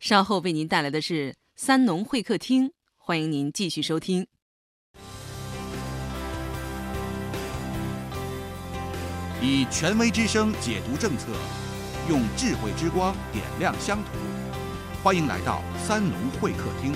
稍后为您带来的是三农会客厅，欢迎您继续收听。 以权威之声解读政策，用智慧之光点亮乡土。欢迎来到三农会客厅。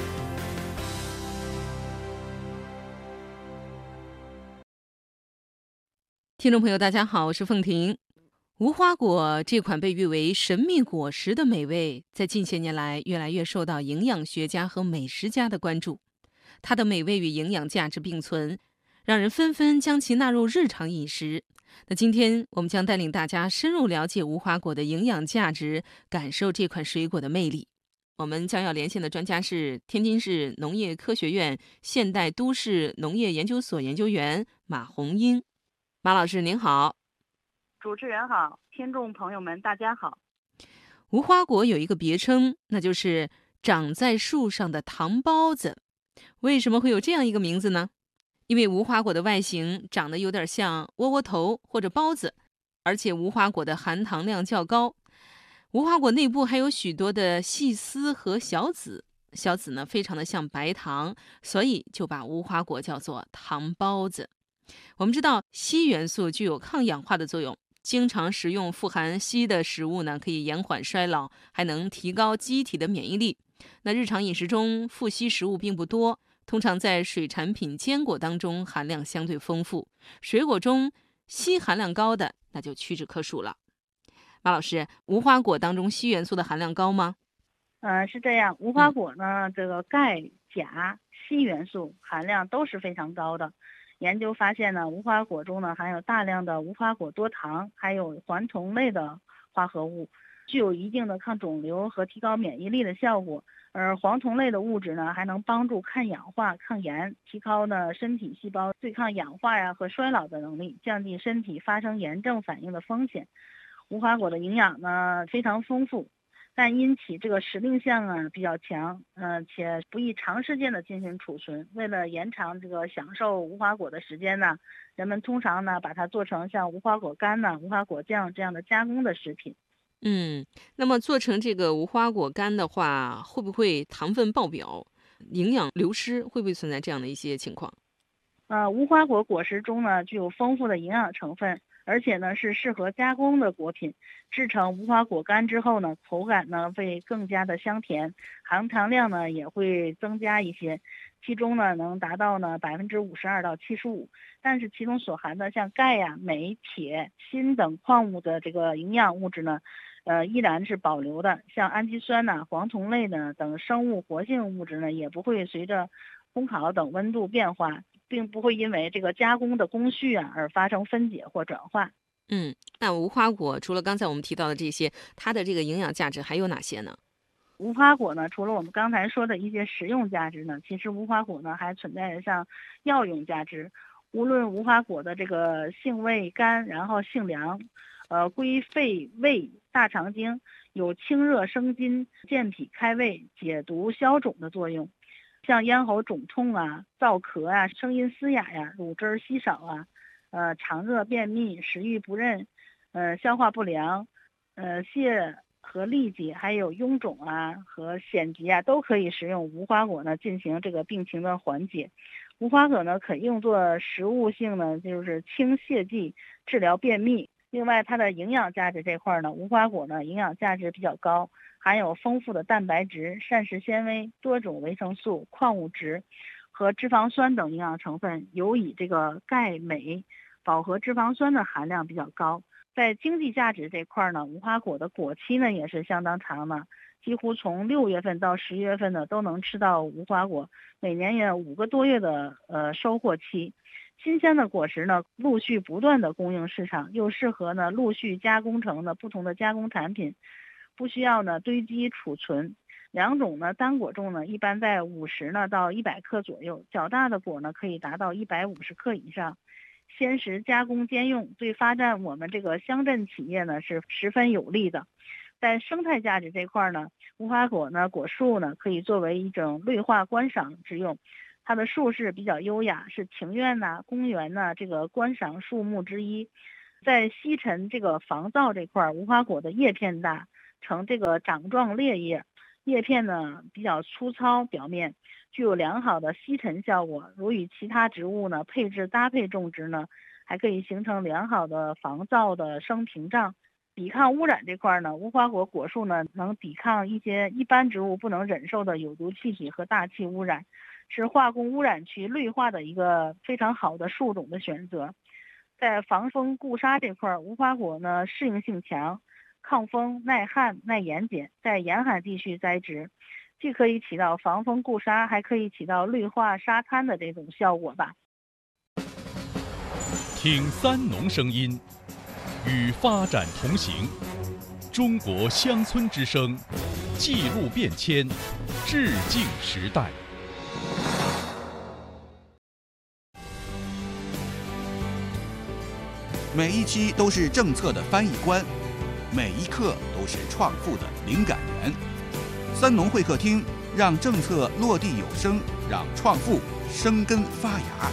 听众朋友大家好，我是凤婷。无花果这款被誉为神秘果实的美味，在近些年来越来越受到营养学家和美食家的关注。它的美味与营养价值并存，让人纷纷将其纳入日常饮食。那今天我们将带领大家深入了解无花果的营养价值，感受这款水果的魅力。我们将要连线的专家是天津市农业科学院现代都市农业研究所研究员马红英。马老师您好。 主持人好，听众朋友们大家好。 无花果有一个别称，那就是长在树上的糖包子。为什么会有这样一个名字呢？因为无花果的外形长得有点像窝窝头或者包子，而且无花果的含糖量较高。无花果内部还有许多的细丝和小籽，小籽呢非常的像白糖，所以就把无花果叫做糖包子。我们知道硒元素具有抗氧化的作用，经常食用富含硒的食物呢，可以延缓衰老，还能提高机体的免疫力。那日常饮食中富硒食物并不多，通常在水产品、坚果当中含量相对丰富。水果中硒含量高的，那就屈指可数了。马老师，无花果当中硒元素的含量高吗？ 是这样，无花果呢，这个钙、钾、硒元素含量都是非常高的。研究发现呢，无花果中呢含有大量的无花果多糖，还有环酮类的化合物，具有一定的抗肿瘤和提高免疫力的效果。而黄酮类的物质呢，还能帮助抗氧化、抗炎，提高呢身体细胞对抗氧化呀和衰老的能力，降低身体发生炎症反应的风险。无花果的营养呢非常丰富，但因其这个时令性比较强，且不宜长时间的进行储存。为了延长这个享受无花果的时间呢，人们通常呢把它做成像无花果干呢、无花果酱这样的加工的食品。 那么做成这个无花果干的话，会不会糖分爆表，营养流失，会不会存在这样的一些情况？ 无花果果实中呢具有丰富的营养成分，而且呢是适合加工的果品。制成无花果干之后呢，口感呢会更加的香甜，含糖量呢也会增加一些，其中呢能达到呢52%到75%。但是其中所含的像钙呀、镁、铁、锌等矿物的这个营养物质呢，依然是保留的。像氨基酸呢、黄酮类呢等生物活性物质呢，也不会随着烘烤等温度变化，并不会因为这个加工的工序而发生分解或转化。 那无花果除了刚才我们提到的这些，它的这个营养价值还有哪些呢？ 无花果呢，除了我们刚才说的一些食用价值呢，其实无花果呢还存在着像药用价值。无论无花果的这个性味甘，然后性凉，归肺胃大肠经，有清热生津、健脾开胃、解毒消肿的作用。像咽喉肿痛啊、燥咳啊、声音嘶哑呀、乳汁稀少啊、肠热便秘、食欲不振、消化不良、泻和痢疾，还有臃肿啊和癣疾啊，都可以食用无花果呢进行这个病情的缓解。无花果呢可用作食物性呢，就是清泻剂，治疗便秘。另外它的营养价值这块呢，无花果呢营养价值比较高，含有丰富的蛋白质、膳食纤维、多种维生素、矿物质和脂肪酸等营养成分，尤以这个钙、镁、饱和脂肪酸的含量比较高。在经济价值这块呢，无花果的果期呢也是相当长的，几乎从6月份到10月份呢都能吃到无花果，每年也5个多月的收获期。新鲜的果实呢陆续不断的供应市场，又适合呢陆续加工成的不同的加工产品，不需要呢堆积储存。两种呢单果重呢一般在50呢到100克左右，较大的果呢可以达到150克以上。鲜食加工兼用，对发展我们这个乡镇企业呢是十分有利的。在生态价值这块呢，无花果呢果树呢可以作为一种绿化观赏之用。它的树势比较优雅，是庭院呐、公园呐这个观赏树木之一。在吸尘这个防噪这块，无花果的叶片大，呈这个掌状裂叶， 叶片呢比较粗糙，表面具有良好的吸尘效果。如与其他植物呢配置搭配种植呢，还可以形成良好的防噪的生屏障。抵抗污染这块呢，无花果果树呢能抵抗一些一般植物不能忍受的有毒气体和大气污染，是化工污染区绿化的一个非常好的树种的选择。在防风固沙这块，无花果呢适应性强，抗风、耐旱、耐盐碱，在严寒地区栽植，既可以起到防风固沙，还可以起到绿化沙滩的这种效果吧。 听三农声音，与发展同行。中国乡村之声，记录变迁，致敬时代。 每一期都是政策的翻译官，每一刻都是创富的灵感源。三农会客厅，让政策落地有声，让创富生根发芽。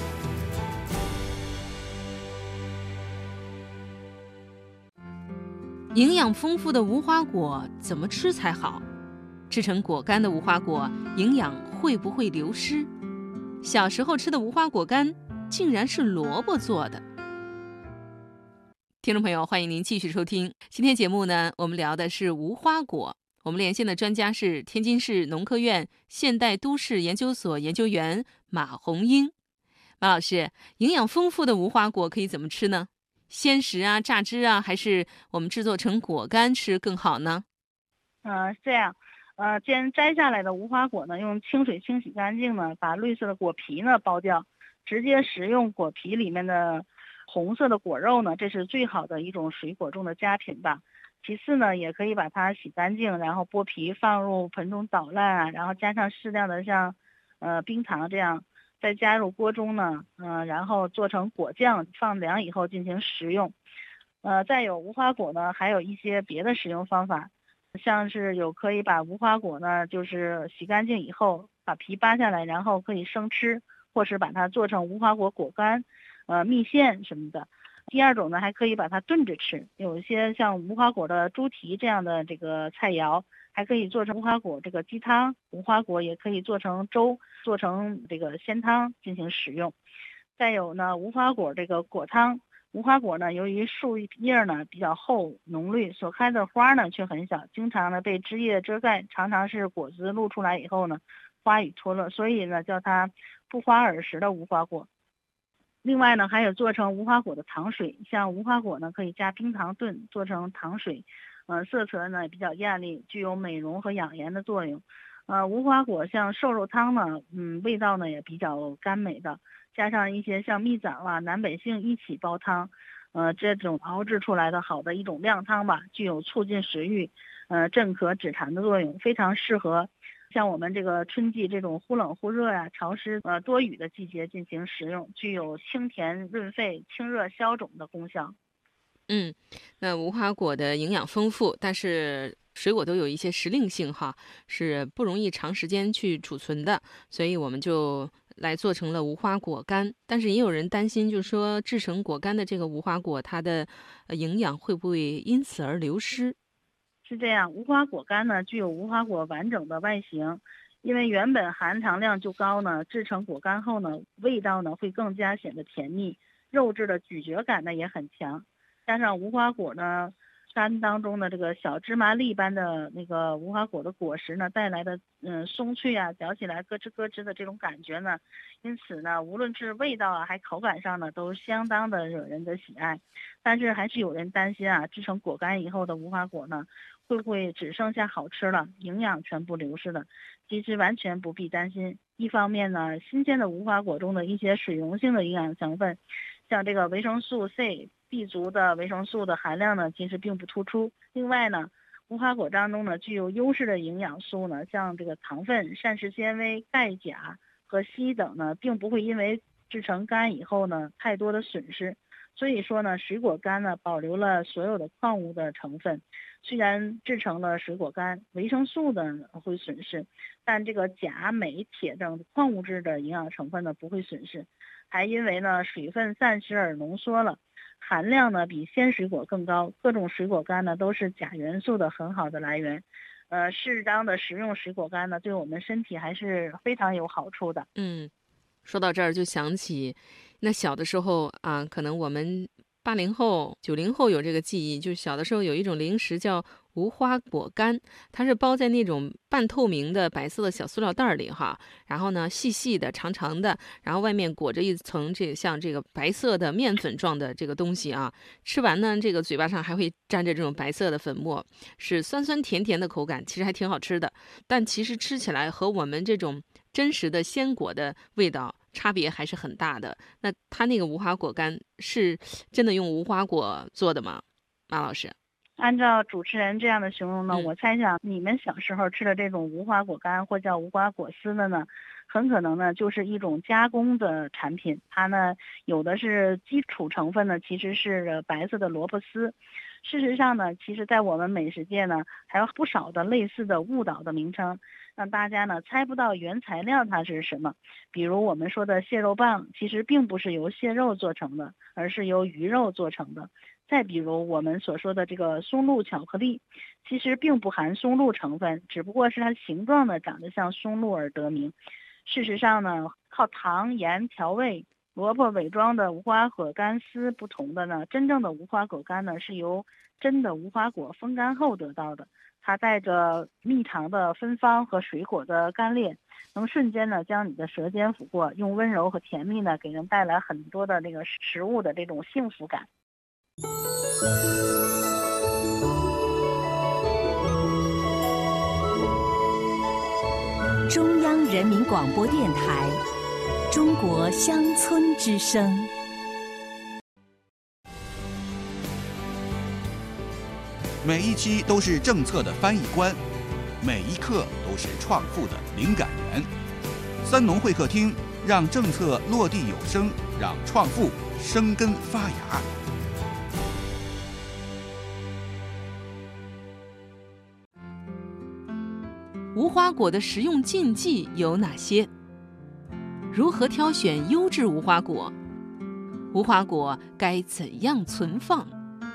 营养丰富的无花果怎么吃才好？制成果干的无花果，营养会不会流失？小时候吃的无花果干，竟然是萝卜做的。听众朋友，欢迎您继续收听。今天节目呢，我们聊的是无花果。我们连线的专家是天津市农科院现代都市研究所研究员马红英。马老师，营养丰富的无花果可以怎么吃呢？鲜食啊、榨汁啊，还是我们制作成果干吃更好呢？ 这样，先摘下来的无花果呢，用清水清洗干净呢，把绿色的果皮呢剥掉，直接食用果皮里面的红色的果肉呢，这是最好的一种水果中的佳品吧。其次呢，也可以把它洗干净，然后剥皮放入盆中捣烂啊，然后加上适量的像冰糖这样，再加入锅中呢，然后做成果酱，放凉以后进行食用。再有无花果呢，还有一些别的食用方法，像是可以把无花果呢，就是洗干净以后把皮扒下来，然后可以生吃，或是把它做成无花果果干、蜜馅什么的。第二种呢，还可以把它炖着吃，有一些像无花果的猪蹄这样的这个菜肴，还可以做成无花果这个鸡汤，无花果也可以做成粥，做成这个鲜汤进行食用。再有呢，无花果这个果汤，无花果呢，由于树叶呢比较厚浓绿，所开的花呢却很小，经常呢被枝叶遮盖，常常是果子露出来以后呢，花语脱落，所以呢叫它不花而实的无花果。另外呢，还有做成无花果的糖水，像无花果呢可以加冰糖炖，做成糖水，色泽呢比较艳丽，具有美容和养颜的作用。无花果像瘦肉汤呢，味道呢也比较甘美的，加上一些像蜜枣啊、南北杏一起煲汤，这种熬制出来的好的一种靓汤吧，具有促进食欲、镇咳止痰的作用，非常适合像我们这个春季这种忽冷忽热呀、潮湿多雨的季节进行食用，具有清甜润肺、清热消肿的功效。 那无花果的营养丰富，但是水果都有一些时令性哈，是不容易长时间去储存的，所以我们就来做成了无花果干。但是也有人担心，就是说制成果干的这个无花果，它的营养会不会因此而流失？ 是这样，无花果干呢具有无花果完整的外形，因为原本含糖量就高呢，制成果干后呢，味道呢会更加显得甜蜜，肉质的咀嚼感呢也很强。加上无花果呢干当中的这个小芝麻粒般的那个无花果的果实呢带来的松脆啊，嚼起来咯吱咯吱的这种感觉呢，因此呢无论是味道啊还口感上呢都相当的惹人的喜爱。但是还是有人担心啊，制成果干以后的无花果呢会不会只剩下好吃了，营养全部流失了？其实完全不必担心。一方面呢，新鲜的无花果中的一些水溶性的营养成分，像这个维生素 C、B 族的维生素的含量呢，其实并不突出。另外呢，无花果当中呢具有优势的营养素呢，像这个糖分、膳食纤维、钙、钾和硒等呢，并不会因为制成干以后呢太多的损失。所以说呢，水果干呢保留了所有的矿物的成分，虽然制成了水果干，维生素呢会损失，但这个钾、镁、铁等矿物质的营养成分呢不会损失，还因为呢水分散失而浓缩了，含量呢比鲜水果更高。各种水果干呢都是钾元素的很好的来源。 适当的食用水果干呢，对我们身体还是非常有好处的。 说到这儿就想起，那小的时候啊，可能我们80后、90后有这个记忆，就是小的时候有一种零食叫无花果干，它是包在那种半透明的白色的小塑料袋里哈，然后呢细细的、长长的，然后外面裹着一层像这个白色的面粉状的这个东西啊，吃完呢这个嘴巴上还会沾着这种白色的粉末，是酸酸甜甜的口感，其实还挺好吃的。但其实吃起来和我们这种真实的鲜果的味道差别还是很大的。那它那个无花果干是真的用无花果做的吗？马老师？ 按照主持人这样的形容呢， 嗯我猜想你们小时候吃的这种无花果干或叫无花果丝的呢，很可能呢就是一种加工的产品。它呢有的是基础成分呢其实是白色的萝卜丝。事实上呢，其实在我们美食界呢还有不少的类似的误导的名称，让大家呢猜不到原材料它是什么。比如我们说的蟹肉棒，其实并不是由蟹肉做成的，而是由鱼肉做成的。再比如我们所说的这个松露巧克力，其实并不含松露成分，只不过是它形状呢长得像松露而得名。事实上呢，靠糖盐调味萝卜伪装的无花果干丝不同的呢，真正的无花果干呢是由真的无花果风干后得到的，它带着蜜糖的芬芳和水果的干裂，能瞬间呢将你的舌尖抚过，用温柔和甜蜜呢给人带来很多的这个食物的这种幸福感。 中央人民广播电台中国乡村之声。 每一期都是政策的翻译官，每一刻都是创富的灵感源。三农会客厅，让政策落地有声，让创富生根发芽。 无花果的食用禁忌有哪些？如何挑选优质无花果？无花果该怎样存放？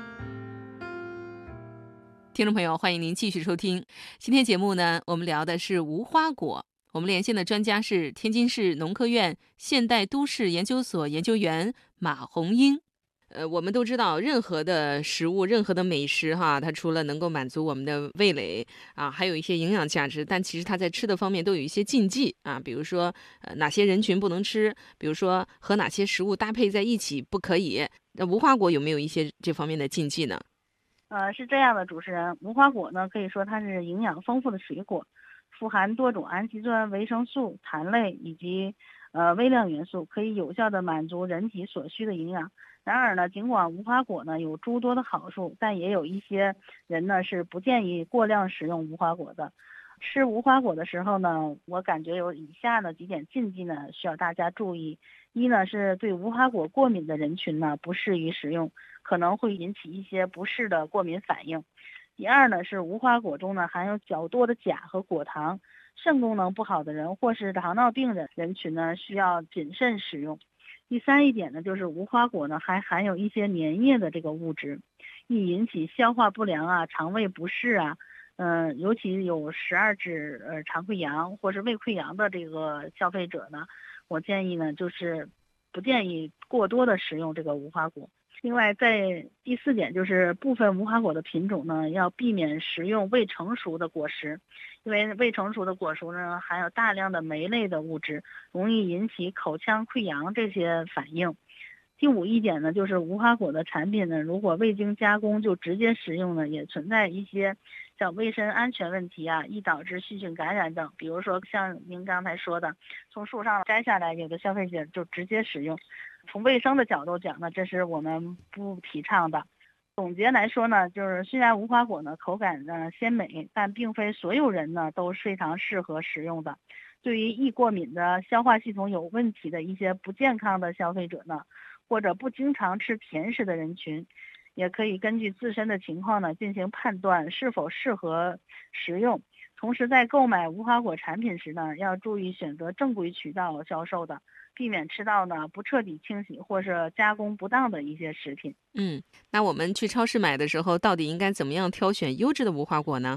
听众朋友，欢迎您继续收听今天节目呢，我们聊的是无花果。我们连线的专家是天津市农科院现代都市研究所研究员马红英。我们都知道，任何的食物、任何的美食哈，它除了能够满足我们的味蕾啊，还有一些营养价值，但其实它在吃的方面都有一些禁忌啊，比如说哪些人群不能吃，比如说和哪些食物搭配在一起不可以。那无花果有没有一些这方面的禁忌呢？ 是这样的，主持人，无花果呢可以说它是营养丰富的水果，富含多种氨基酸、维生素、肽类以及微量元素，可以有效的满足人体所需的营养。然而呢，尽管无花果呢有诸多的好处，但也有一些人呢是不建议过量食用无花果的。吃无花果的时候呢，我感觉有以下呢几点禁忌呢需要大家注意。一呢是对无花果过敏的人群呢不适宜食用，可能会引起一些不适的过敏反应。第二呢是无花果中呢含有较多的钾和果糖，肾功能不好的人或是糖尿病人群呢需要谨慎食用。第三一点呢，就是无花果呢还含有一些粘液的这个物质，易引起消化不良啊、肠胃不适啊，尤其有12指肠溃疡或是胃溃疡的这个消费者呢，我建议呢就是不建议过多的食用这个无花果。另外，在第4点就是部分无花果的品种呢，要避免食用未成熟的果实，因为未成熟的果实呢含有大量的酶类的物质，容易引起口腔溃疡这些反应。第5一点呢，就是无花果的产品呢，如果未经加工就直接食用呢，也存在一些像卫生安全问题啊，易导致细菌感染等。比如说像您刚才说的，从树上摘下来，有的消费者就直接食用。从卫生的角度讲呢，这是我们不提倡的。总结来说呢，就是虽然无花果呢口感呢鲜美，但并非所有人呢都非常适合食用的。对于易过敏的、消化系统有问题的一些不健康的消费者呢，或者不经常吃甜食的人群，也可以根据自身的情况呢进行判断是否适合食用。同时在购买无花果产品时呢，要注意选择正规渠道销售的，避免吃到呢不彻底清洗或是加工不当的一些食品。 那我们去超市买的时候，到底应该怎么样挑选优质的无花果呢？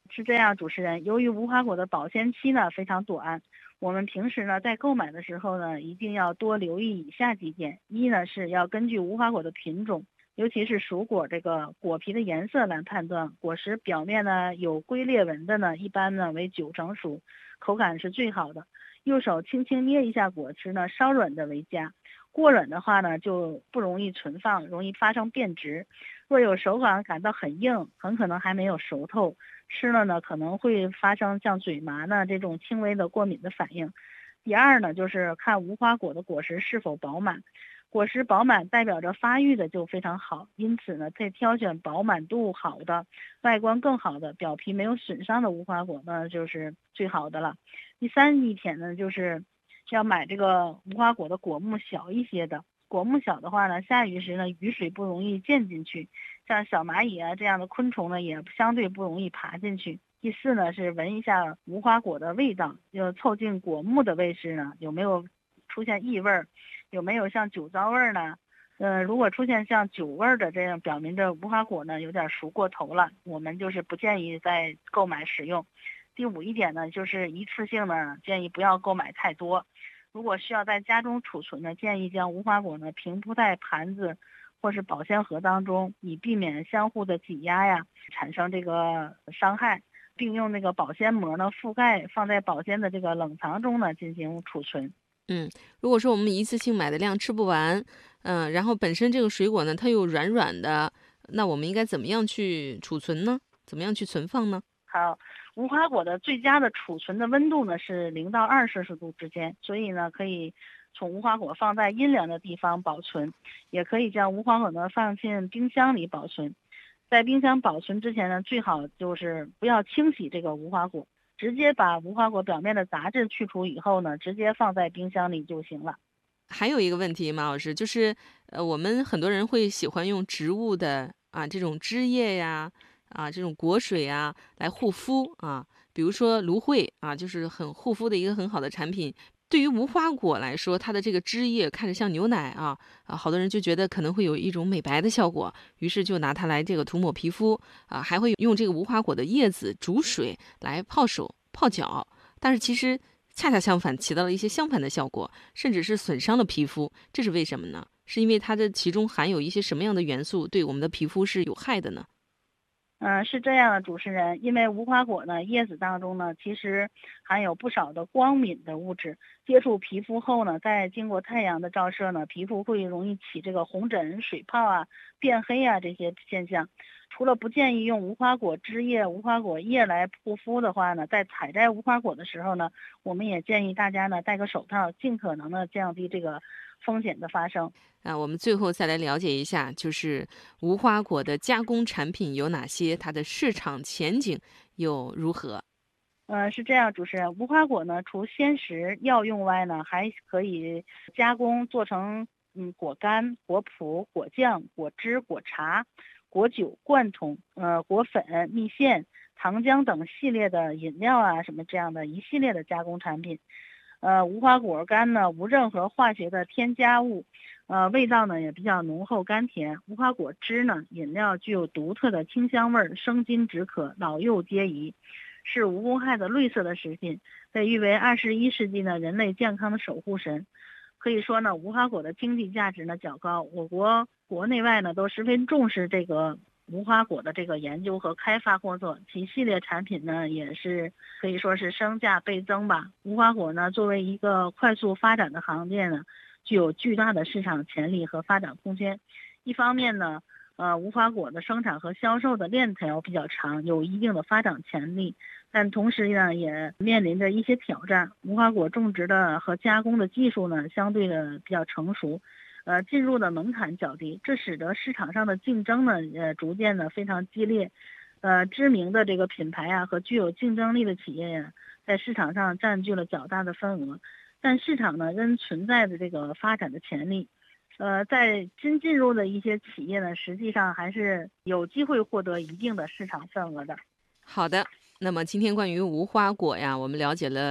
是这样，主持人，由于无花果的保鲜期呢非常短，我们平时呢在购买的时候呢，一定要多留意以下几点。一呢是要根据无花果的品种，尤其是熟果这个果皮的颜色来判断。果实表面呢有龟裂纹的呢，一般呢为9成熟，口感是最好的。右手轻轻捏一下果实呢，稍软的为佳。过软的话呢，就不容易存放，容易发生变质。若有手感到很硬，很可能还没有熟透，吃了呢可能会发生像嘴麻呢这种轻微的过敏的反应。第二呢，就是看无花果的果实是否饱满，果实饱满代表着发育的就非常好，因此呢，在挑选饱满度好的、外观更好的、表皮没有损伤的无花果呢，就是最好的了。第三一点呢，就是要买这个无花果的果木小一些的。果木小的话呢，下雨时呢，雨水不容易溅进去，像小蚂蚁啊这样的昆虫呢，也相对不容易爬进去。第四呢，是闻一下无花果的味道，就凑近果木的位置呢，有没有出现异味，有没有像酒糟味呢？如果出现像酒味的，这样表明着无花果呢有点熟过头了，我们就是不建议再购买食用。第五一点呢，就是一次性呢，建议不要购买太多。如果需要在家中储存呢，建议将无花果呢平铺在盘子或是保鲜盒当中，以避免相互的挤压呀，产生这个伤害，并用那个保鲜膜呢覆盖，放在保鲜的这个冷藏中呢进行储存。 如果说我们一次性买的量吃不完，然后本身这个水果呢它又软软的，那我们应该怎么样去储存呢？怎么样去存放呢？ 好，无花果的最佳的储存的温度呢是0到2摄氏度之间，所以呢可以从无花果放在阴凉的地方保存，也可以将无花果呢放进冰箱里保存。在冰箱保存之前呢，最好就是不要清洗这个无花果，直接把无花果表面的杂质去除以后呢，直接放在冰箱里就行了。 还有一个问题，马老师，就是我们很多人会喜欢用植物的这种汁液呀，这种果水呀来护肤啊，比如说芦荟啊，就是很护肤的一个很好的产品。对于无花果来说，它的这个汁液看着像牛奶好多人就觉得可能会有一种美白的效果，于是就拿它来这个涂抹皮肤还会用这个无花果的叶子煮水来泡手泡脚，但是其实恰恰相反，起到了一些相反的效果，甚至是损伤了皮肤。这是为什么呢？是因为它的其中含有一些什么样的元素对我们的皮肤是有害的呢？ 是这样的，主持人，因为无花果呢叶子当中呢其实含有不少的光敏的物质，接触皮肤后呢，再经过太阳的照射呢，皮肤会容易起这个红疹、水泡变黑这些现象。除了不建议用无花果汁液、无花果叶来护肤的话呢，在采摘无花果的时候呢，我们也建议大家呢戴个手套，尽可能的降低这个风险的发生。 我们最后再来了解一下，就是无花果的加工产品有哪些，它的市场前景又如何？ 是这样，主持人，无花果呢，除鲜食药用外呢，还可以加工做成果干、果脯、果酱、果汁、果茶、果酒、罐头、果粉、蜜饯、糖浆等系列的饮料什么这样的一系列的加工产品。无花果干呢无任何化学的添加物，味道呢也比较浓厚甘甜。无花果汁呢饮料具有独特的清香味，生津止渴，老幼皆宜，是无公害的绿色的食品，被誉为21世纪呢人类健康的守护神。可以说呢，无花果的经济价值呢较高，我国国内外呢都十分重视这个无花果的这个研究和开发工作，其系列产品呢也是可以说是身价倍增吧。无花果呢作为一个快速发展的行业呢，具有巨大的市场潜力和发展空间。一方面呢，无花果的生产和销售的链条比较长，有一定的发展潜力，但同时呢也面临着一些挑战。无花果种植的和加工的技术呢相对的比较成熟，进入的门槛较低，这使得市场上的竞争呢逐渐的非常激烈。知名的这个品牌和具有竞争力的企业在市场上占据了较大的份额，但市场呢仍存在的这个发展的潜力。在新进入的一些企业呢，实际上还是有机会获得一定的市场份额的。 好的，那么今天关于无花果呀，我们了解了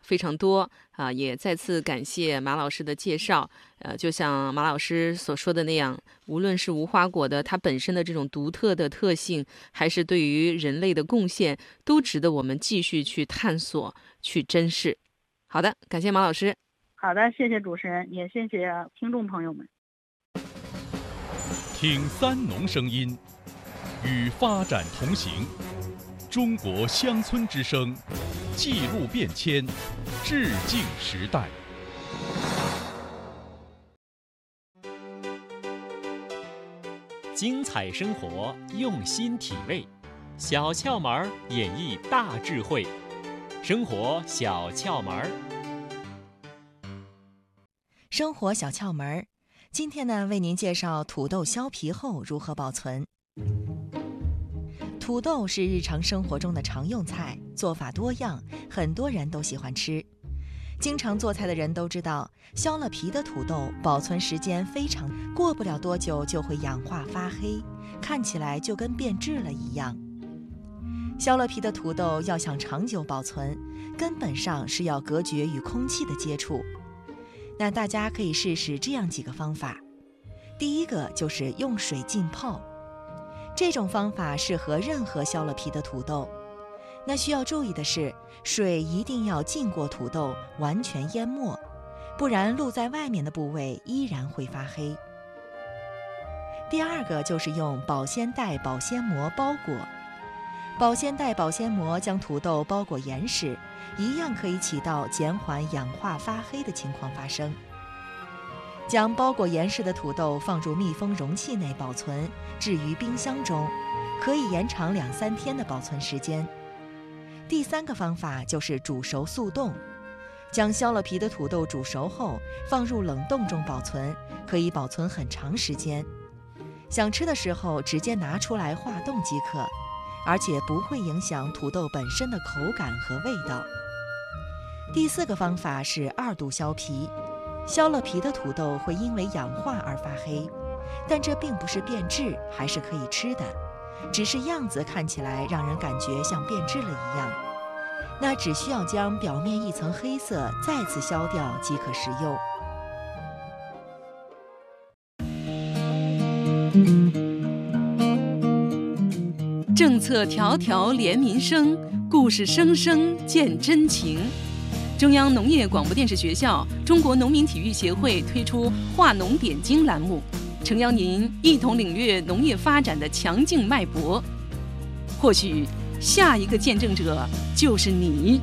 非常多啊，也再次感谢马老师的介绍。就像马老师所说的那样，无论是无花果的它本身的这种独特的特性，还是对于人类的贡献，都值得我们继续去探索、去珍视。好的，感谢马老师。 好的，谢谢主持人，也谢谢听众朋友们。 听三农声音，与发展同行。中国乡村之声，记录变迁，致敬时代。 精彩生活，用心体味，小窍门演绎大智慧，生活小窍门。 生活小窍门，今天呢，为您介绍土豆削皮后如何保存。土豆是日常生活中的常用菜，做法多样，很多人都喜欢吃。经常做菜的人都知道，削了皮的土豆保存时间非常，过不了多久就会氧化发黑，看起来就跟变质了一样。削了皮的土豆要想长久保存，根本上是要隔绝与空气的接触。那大家可以试试这样几个方法。第一个就是用水浸泡，这种方法适合任何削了皮的土豆。那需要注意的是，水一定要浸过土豆，完全淹没，不然露在外面的部位依然会发黑。第二个就是用保鲜袋、保鲜膜包裹。保鲜袋、保鲜膜将土豆包裹严实，一样可以起到减缓氧化发黑的情况发生。将包裹严实的土豆放入密封容器内保存，置于冰箱中，可以延长2-3天的保存时间。第三个方法就是煮熟速冻，将削了皮的土豆煮熟后放入冷冻中保存，可以保存很长时间。想吃的时候直接拿出来化冻即可，而且不会影响土豆本身的口感和味道。第四个方法是2度削皮。削了皮的土豆会因为氧化而发黑，但这并不是变质，还是可以吃的，只是样子看起来让人感觉像变质了一样。那只需要将表面一层黑色再次削掉即可食用。 政策条条连民生，故事声声见真情。中央农业广播电视学校、中国农民体育协会推出“化农点睛”栏目，诚邀您一同领略农业发展的强劲脉搏。或许下一个见证者就是你。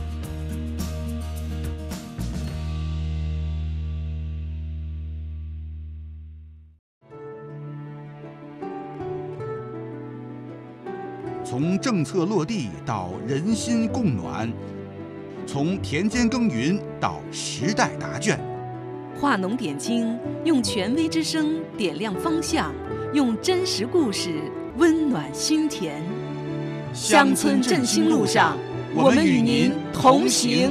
从政策落地到人心共暖，从田间耕耘到时代答卷， 化农点睛，用权威之声点亮方向，用真实故事温暖心田。乡村振兴路上，我们与您同行。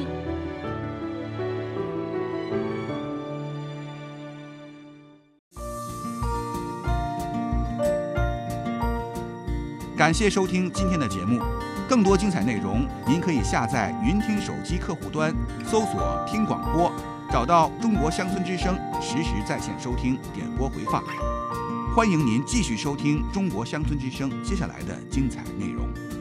感谢收听今天的节目，更多精彩内容，您可以下载云听手机客户端，搜索“听广播”，找到中国乡村之声，实时在线收听、点播回放。欢迎您继续收听中国乡村之声接下来的精彩内容。